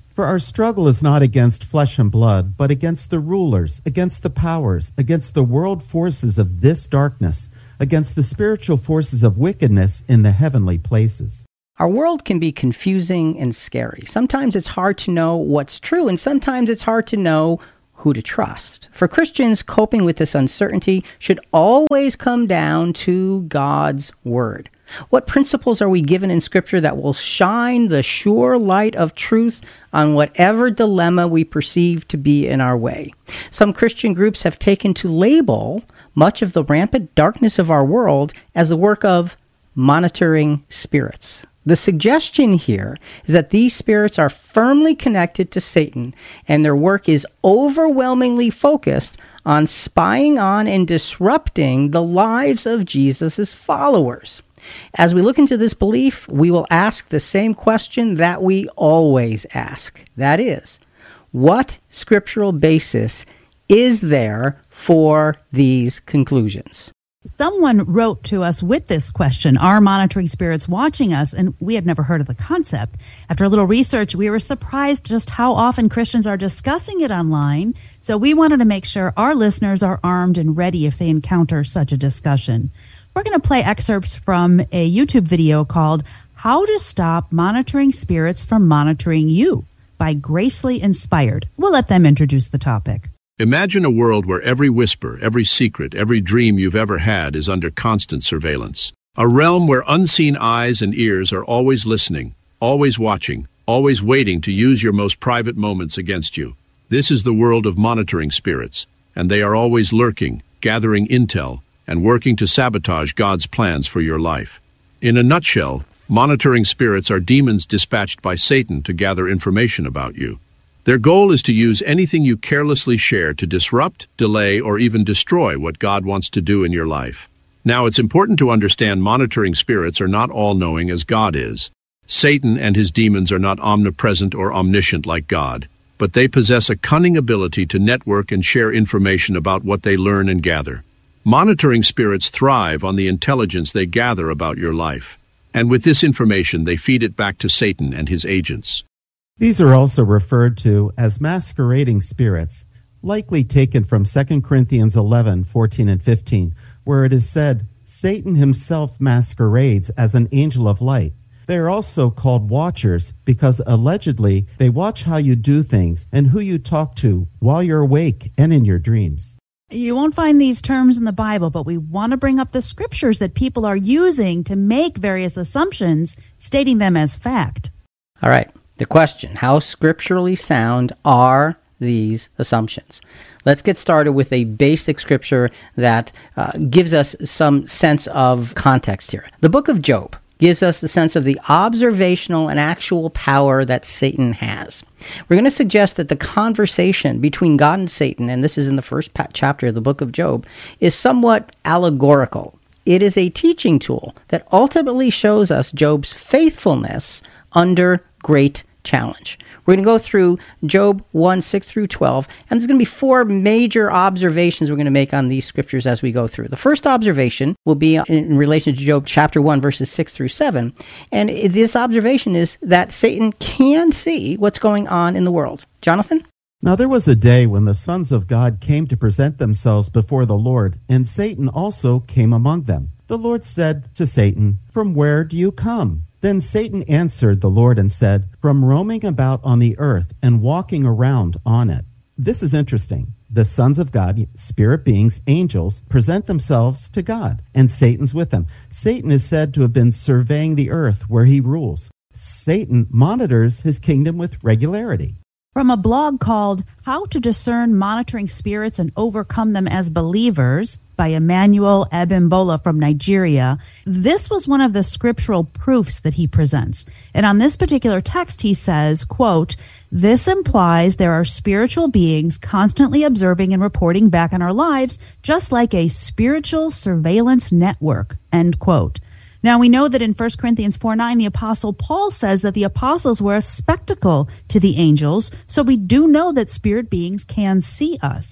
For our struggle is not against flesh and blood, but against the rulers, against the powers, against the world forces of this darkness, against the spiritual forces of wickedness in the heavenly places. Our world can be confusing and scary. Sometimes it's hard to know what's true, and sometimes it's hard to know who to trust. For Christians, coping with this uncertainty should always come down to God's Word. What principles are we given in Scripture that will shine the sure light of truth on whatever dilemma we perceive to be in our way? Some Christian groups have taken to label much of the rampant darkness of our world as the work of monitoring spirits. The suggestion here is that these spirits are firmly connected to Satan, and their work is overwhelmingly focused on spying on and disrupting the lives of Jesus' followers. As we look into this belief, we will ask the same question that we always ask. That is, what scriptural basis is there for these conclusions? Someone wrote to us with this question, are monitoring spirits watching us? And we had never heard of the concept. After a little research, we were surprised just how often Christians are discussing it online. So we wanted to make sure our listeners are armed and ready if they encounter such a discussion. We're going to play excerpts from a YouTube video called How to Stop Monitoring Spirits from Monitoring You by Gracely Inspired. We'll let them introduce the topic. Imagine a world where every whisper, every secret, every dream you've ever had is under constant surveillance. A realm where unseen eyes and ears are always listening, always watching, always waiting to use your most private moments against you. This is the world of monitoring spirits, and they are always lurking, gathering intel, and working to sabotage God's plans for your life. In a nutshell, monitoring spirits are demons dispatched by Satan to gather information about you. Their goal is to use anything you carelessly share to disrupt, delay, or even destroy what God wants to do in your life. Now, it's important to understand monitoring spirits are not all-knowing as God is. Satan and his demons are not omnipresent or omniscient like God, but they possess a cunning ability to network and share information about what they learn and gather. Monitoring spirits thrive on the intelligence they gather about your life, and with this information they feed it back to Satan and his agents. These are also referred to as masquerading spirits, likely taken from Second Corinthians eleven, fourteen and fifteen, where it is said, Satan himself masquerades as an angel of light. They are also called watchers because allegedly they watch how you do things and who you talk to while you're awake and in your dreams. You won't find these terms in the Bible, but we want to bring up the scriptures that people are using to make various assumptions, stating them as fact. All right. The question, how scripturally sound are these assumptions? Let's get started with a basic scripture that uh, gives us some sense of context here. The book of Job gives us the sense of the observational and actual power that Satan has. We're going to suggest that the conversation between God and Satan, and this is in the first pa- chapter of the book of Job, is somewhat allegorical. It is a teaching tool that ultimately shows us Job's faithfulness under great challenge. We're going to go through Job one, six through twelve, and there's going to be four major observations we're going to make on these scriptures as we go through. The first observation will be in relation to Job chapter one, verses six through seven, and this observation is that Satan can see what's going on in the world. Jonathan? Now there was a day when the sons of God came to present themselves before the Lord, and Satan also came among them. The Lord said to Satan, "From where do you come?" Then Satan answered the Lord and said, "From roaming about on the earth and walking around on it." This is interesting. The sons of God, spirit beings, angels, present themselves to God, and Satan's with them. Satan is said to have been surveying the earth where he rules. Satan monitors his kingdom with regularity. From a blog called How to Discern Monitoring Spirits and Overcome Them as Believers by Emmanuel Abimbola from Nigeria, this was one of the scriptural proofs that he presents. And on this particular text, he says, quote, "This implies there are spiritual beings constantly observing and reporting back on our lives, just like a spiritual surveillance network," end quote. Now, we know that in First Corinthians four nine, the Apostle Paul says that the apostles were a spectacle to the angels, so we do know that spirit beings can see us.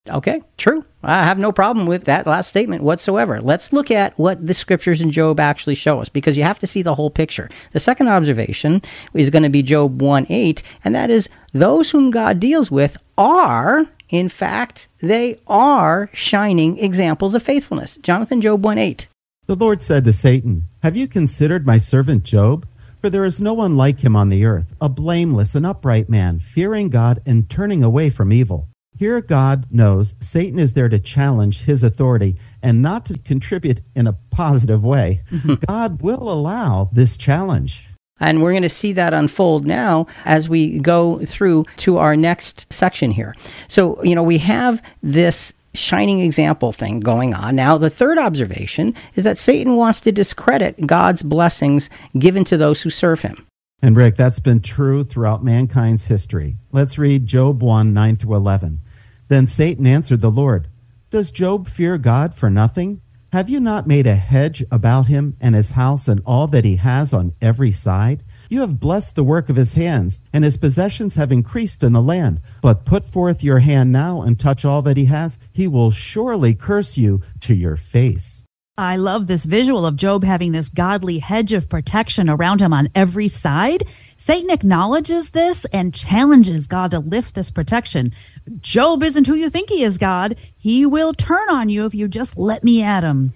Okay, true. I have no problem with that last statement whatsoever. Let's look at what the scriptures in Job actually show us, because you have to see the whole picture. The second observation is going to be Job one eight, and that is those whom God deals with are, in fact, they are shining examples of faithfulness. Jonathan, Job one eight. The Lord said to Satan, "Have you considered my servant Job? For there is no one like him on the earth, a blameless and upright man, fearing God and turning away from evil." Here God knows Satan is there to challenge his authority and not to contribute in a positive way. God will allow this challenge. And we're going to see that unfold now as we go through to our next section here. So, you know, we have this shining example thing going on. Now, the third observation is that Satan wants to discredit God's blessings given to those who serve him. And Rick, that's been true throughout mankind's history. Let's read Job one, nine through eleven. Then Satan answered the Lord, "Does Job fear God for nothing? Have you not made a hedge about him and his house and all that he has on every side? You have blessed the work of his hands, and his possessions have increased in the land. But put forth your hand now and touch all that he has. He will surely curse you to your face." I love this visual of Job having this godly hedge of protection around him on every side. Satan acknowledges this and challenges God to lift this protection. Job isn't who you think he is, God. He will turn on you if you just let me at him.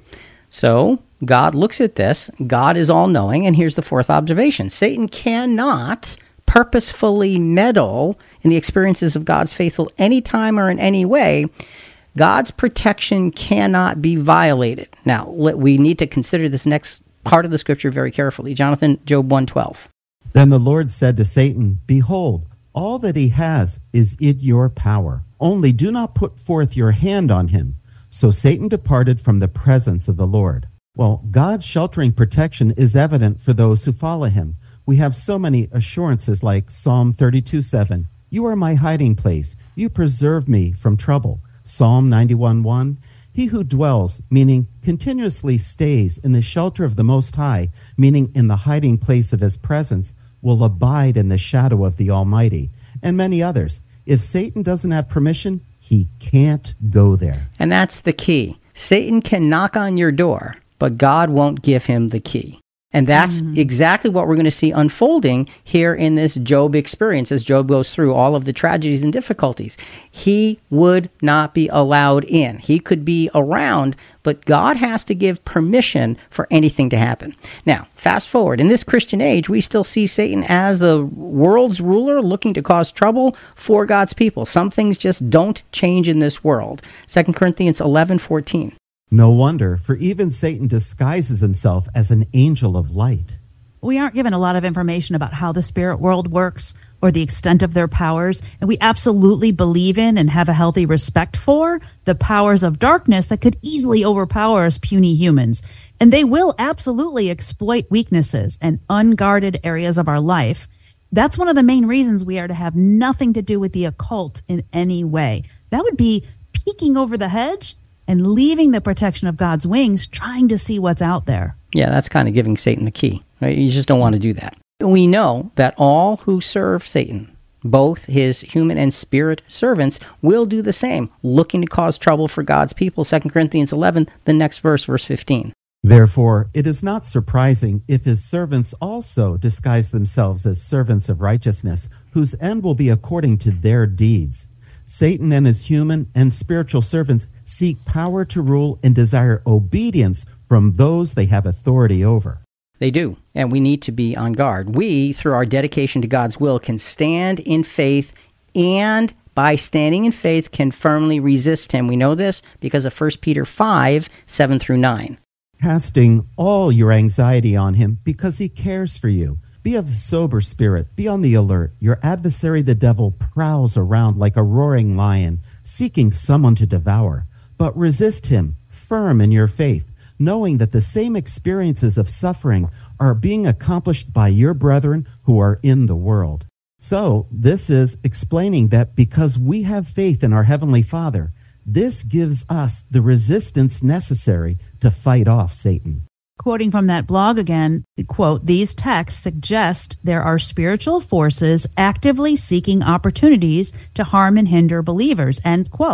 So God looks at this. God is all-knowing, and here's the fourth observation. Satan cannot purposefully meddle in the experiences of God's faithful anytime or in any way. God's protection cannot be violated. Now, we need to consider this next part of the scripture very carefully. Jonathan, Job one twelve. Then the Lord said to Satan, "Behold, all that he has is in your power. Only do not put forth your hand on him." So Satan departed from the presence of the Lord. Well, God's sheltering protection is evident for those who follow him. We have so many assurances like Psalm thirty-two seven. "You are my hiding place. You preserve me from trouble." Psalm ninety-one one, "He who dwells," meaning continuously stays in the shelter of the Most High, meaning in the hiding place of his presence, will abide in the shadow of the Almighty, and many others. If Satan doesn't have permission, he can't go there. And that's the key. Satan can knock on your door, but God won't give him the key. And that's mm-hmm. exactly what we're going to see unfolding here in this Job experience as Job goes through all of the tragedies and difficulties. He would not be allowed in. He could be around, but God has to give permission for anything to happen. Now, fast forward. In this Christian age, we still see Satan as the world's ruler looking to cause trouble for God's people. Some things just don't change in this world. Second Corinthians eleven fourteen. No wonder, for even Satan disguises himself as an angel of light. We aren't given a lot of information about how the spirit world works or the extent of their powers, and we absolutely believe in and have a healthy respect for the powers of darkness that could easily overpower us puny humans. And they will absolutely exploit weaknesses and unguarded areas of our life. That's one of the main reasons we are to have nothing to do with the occult in any way. That would be peeking over the hedge and leaving the protection of God's wings, trying to see what's out there. Yeah, that's kind of giving Satan the key, right? You just don't want to do that. We know that all who serve Satan, both his human and spirit servants, will do the same, looking to cause trouble for God's people. Second Corinthians eleven, the next verse, verse fifteen. Therefore, it is not surprising if his servants also disguise themselves as servants of righteousness, whose end will be according to their deeds. Satan and his human and spiritual servants seek power to rule and desire obedience from those they have authority over. They do, and we need to be on guard. We, through our dedication to God's will, can stand in faith, and by standing in faith can firmly resist him. We know this because of First Peter five, seven through nine. Casting all your anxiety on him because he cares for you. Be of sober spirit. Be on the alert. Your adversary, the devil, prowls around like a roaring lion, seeking someone to devour. But resist him, firm in your faith, knowing that the same experiences of suffering are being accomplished by your brethren who are in the world. So, this is explaining that because we have faith in our Heavenly Father, this gives us the resistance necessary to fight off Satan. Quoting from that blog again, quote, "These texts suggest there are spiritual forces actively seeking opportunities to harm and hinder believers," end quote.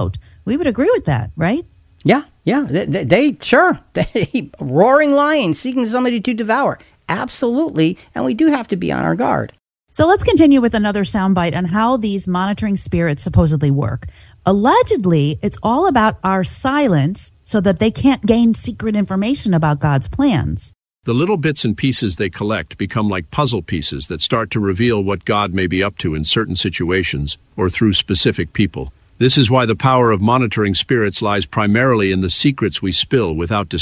We would agree with that, right? Yeah, yeah. They, they, they sure, they roaring lion seeking somebody to devour. Absolutely. And we do have to be on our guard. So let's continue with another soundbite on how these monitoring spirits supposedly work. Allegedly, it's all about our silence so that they can't gain secret information about God's plans. The little bits and pieces they collect become like puzzle pieces that start to reveal what God may be up to in certain situations or through specific people. This is why the power of monitoring spirits lies primarily in the secrets we spill without disclosure.